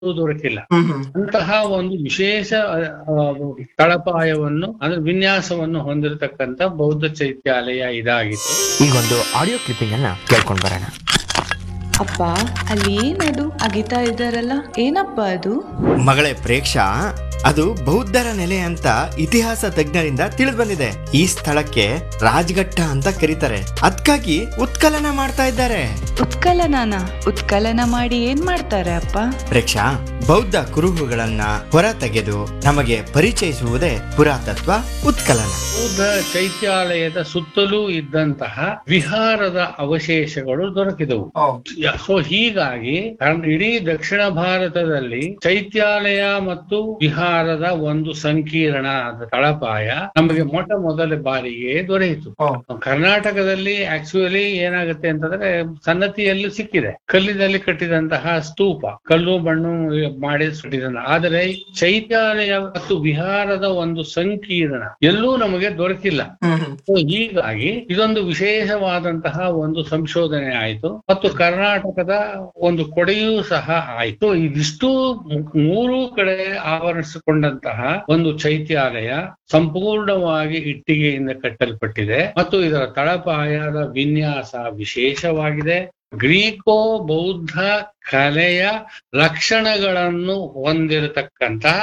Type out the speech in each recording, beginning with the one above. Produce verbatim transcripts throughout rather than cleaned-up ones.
ದೊರಕಿಲ್ಲ. ಹ್ಮ್ ಹ್ಮ್ ಅಂತಹ ಒಂದು ವಿಶೇಷ ಆ, ತಳಪಾಯವನ್ನು ಅಂದ್ರೆ ವಿನ್ಯಾಸವನ್ನು ಹೊಂದಿರತಕ್ಕಂತ ಬೌದ್ಧ ಚೈತ್ಯಾಲಯ ಇದಾಗಿತ್ತು. ಈಗೊಂದು ಆಡಿಯೋ ಕ್ಲಿಪ್ಪಿಂಗ್ ಅನ್ನ ಕೇಳ್ಕೊಂಡ್ ಬರೋಣ. ಅಪ್ಪ, ಅಲ್ಲಿ ಏನದು ಅಗಿತಾ ಇದ್ದಾರಲ್ಲ, ಏನಪ್ಪ ಅದು? ಮಗಳೇ ಪ್ರೇಕ್ಷಾ, ಅದು ಬೌದ್ಧರ ನೆಲೆ ಅಂತ ಇತಿಹಾಸ ತಜ್ಞರಿಂದ ತಿಳಿದು ಬಂದಿದೆ. ಈ ಸ್ಥಳಕ್ಕೆ ರಾಜಘಟ್ಟ ಅಂತ ಕರೀತಾರೆ. ಅದಕ್ಕಾಗಿ ಉತ್ಖನನ ಮಾಡ್ತಾ ಇದ್ದಾರೆ. ಉತ್ಖನನ ಉತ್ಖನನ ಮಾಡಿ ಏನ್ ಮಾಡ್ತಾರೆ ಅಪ್ಪ? ಪ್ರೇಕ್ಷಾ, ಬೌದ್ಧ ಕುರುಹುಗಳನ್ನ ಹೊರ ತೆಗೆದು ನಮಗೆ ಪರಿಚಯಿಸುವುದೇ ಪುರಾತತ್ವ ಉತ್ಖನನ. ಬೌದ್ಧ ಚೈತ್ಯಾಲಯದ ಸುತ್ತಲೂ ಇದ್ದಂತಹ ವಿಹಾರದ ಅವಶೇಷಗಳು ದೊರಕಿದವು. ಓ, ಸೊ ಹೀಗಾಗಿ ಕಾರಣ ಇಡೀ ದಕ್ಷಿಣ ಭಾರತದಲ್ಲಿ ಚೈತ್ಯಾಲಯ ಮತ್ತು ವಿಹಾರದ ಒಂದು ಸಂಕೀರ್ಣ ತಳಪಾಯ ನಮಗೆ ಮೊಟ್ಟ ಮೊದಲ ಬಾರಿಗೆ ದೊರೆಯಿತು. ಓ, ಕರ್ನಾಟಕದಲ್ಲಿ ಆಕ್ಚುಲಿ ಏನಾಗುತ್ತೆ ಅಂತಂದ್ರೆ ಸನ್ನತಿಯಲ್ಲೂ ಸಿಕ್ಕಿದೆ, ಕಲ್ಲಿನಲ್ಲಿ ಕಟ್ಟಿದಂತಹ ಸ್ತೂಪ, ಕಲ್ಲು ಮಣ್ಣು ಮಾಡಿ ಕಟ್ಟಿದಂತಹ. ಆದರೆ ಚೈತ್ಯಾಲಯ ಮತ್ತು ವಿಹಾರದ ಒಂದು ಸಂಕೀರ್ಣ ಎಲ್ಲೂ ನಮಗೆ ದೊರಕಿಲ್ಲ. ಹ್ಮ್ ಹ್ಮ್ ಸೊ ಹೀಗಾಗಿ ಇದೊಂದು ವಿಶೇಷವಾದಂತಹ ಒಂದು ಸಂಶೋಧನೆ ಆಯಿತು ಮತ್ತು ಕರ್ನಾಟಕದ ಒಂದು ಕೊಡೆಯೂ ಸಹ ಆಯಿತು. ಇದಿಷ್ಟು ಮೂರು ಕಡೆ ಆವರಿಸಿಕೊಂಡಂತಹ ಒಂದು ಚೈತ್ಯಾಲಯ ಸಂಪೂರ್ಣವಾಗಿ ಇಟ್ಟಿಗೆಯಿಂದ ಕಟ್ಟಲ್ಪಟ್ಟಿದೆ ಮತ್ತು ಇದರ ತಳಪಾಯದ ವಿನ್ಯಾಸ ವಿಶೇಷವಾಗಿದೆ. ಗ್ರೀಕೋ ಬೌದ್ಧ ಕಲೆಯ ಲಕ್ಷಣಗಳನ್ನು ಹೊಂದಿರತಕ್ಕಂತಹ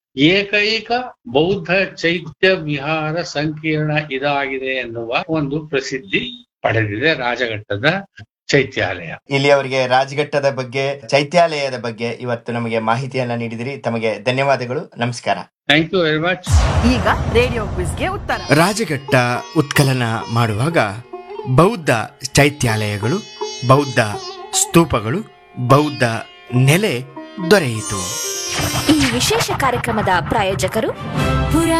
ಏಕೈಕ ಬೌದ್ಧ ಚೈತ್ಯ ವಿಹಾರ ಸಂಕೀರ್ಣ ಇದಾಗಿದೆ ಎನ್ನುವ ಒಂದು ಪ್ರಸಿದ್ಧಿ ಪಡೆದಿದೆ ರಾಜಘಟ್ಟದ ಚೈತ್ಯಾಲಯ. ಇಲ್ಲಿ ಅವರಿಗೆ ರಾಜಘಟ್ಟದ ಬಗ್ಗೆ, ಚೈತ್ಯಾಲಯದ ಬಗ್ಗೆ ಇವತ್ತು ನಮಗೆ ಮಾಹಿತಿಯನ್ನ ನೀಡಿದಿರಿ. ತಮಗೆ ಧನ್ಯವಾದಗಳು. ನಮಸ್ಕಾರ. Thank you very much. ಈಗ ರೇಡಿಯೋ ಕ್ವಿಜ್ಗೆ ಉತ್ತರ. ರಾಜಘಟ್ಟ ಉತ್ಖನನ ಮಾಡುವಾಗ ಬೌದ್ಧ ಚೈತ್ಯಾಲಯಗಳು, ಬೌದ್ಧ ಸ್ತೂಪಗಳು, ಬೌದ್ಧ ನೆಲೆ ದೊರೆಯಿತು. ಈ ವಿಶೇಷ ಕಾರ್ಯಕ್ರಮದ ಪ್ರಾಯೋಜಕರು